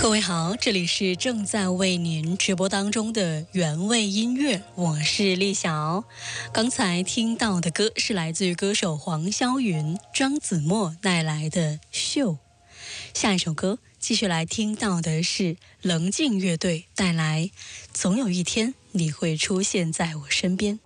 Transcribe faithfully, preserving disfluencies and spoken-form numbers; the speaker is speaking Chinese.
各位好，这里是正在为您直播当中的原味音乐，我是丽晓。刚才听到的歌是来自于歌手黄霄云、张子墨带来的《秀》。下一首歌继续来听到的是棱镜乐队带来《总有一天你会出现在我身边》。